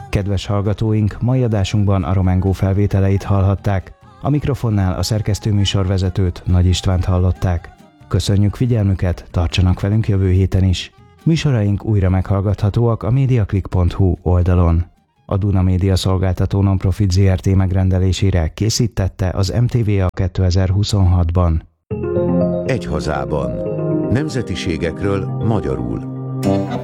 Kedves hallgatóink, mai adásunkban a Romángo felvételeit hallhatták. A mikrofonnál a szerkesztőműsorvezetőt, Nagy Istvánt hallották. Köszönjük figyelmüket, tartsanak velünk jövő héten is. Műsoraink újra meghallgathatóak a mediaclick.hu oldalon. A Duna Média Szolgáltató Nonprofit Zrt. Megrendelésére készítette az MTVA 2026-ban. Egy hazában. Nemzetiségekről magyarul.